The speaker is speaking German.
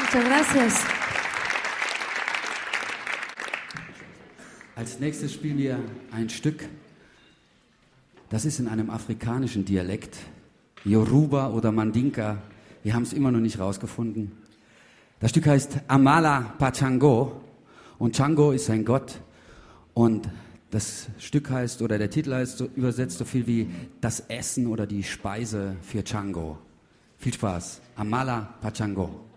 Muchas gracias. Als nächstes spielen wir ein Stück, das ist in einem afrikanischen Dialekt, Yoruba oder Mandinka. Wir haben es immer noch nicht rausgefunden. Das Stück heißt Amala Pachango und Chango ist ein Gott und das Stück heißt, oder der Titel heißt übersetzt so viel wie das Essen oder die Speise für Chango. Viel Spaß. Amala Pachango.